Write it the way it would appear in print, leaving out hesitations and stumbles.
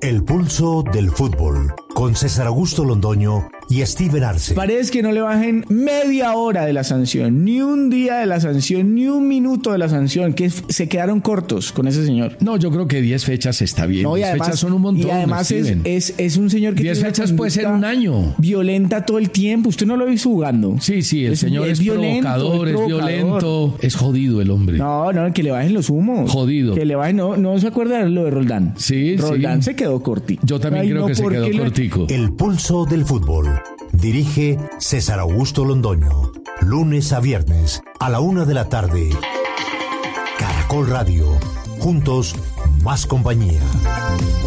El pulso del fútbol, con César Augusto Londoño y Steven Arce. Parece que no le bajen media hora de la sanción, ni un día de la sanción, ni un minuto de la sanción, que se quedaron cortos con ese señor. No, yo creo que 10 fechas está bien. No, 10 fechas son un montón. Y además es un señor que 10 fechas puede ser un año. Violenta todo el tiempo. Usted no lo ve jugando. Sí, el señor es provocador, es violento. Es jodido el hombre. No, que le bajen los humos. Jodido. Que le bajen, no se acuerda de lo de Roldán. Sí. Roldán se quedó cortico. Yo también creo que se quedó cortico. El pulso del fútbol. Dirige César Augusto Londoño. Lunes a viernes a la 1:00 p.m. Caracol Radio. Juntos, más compañía.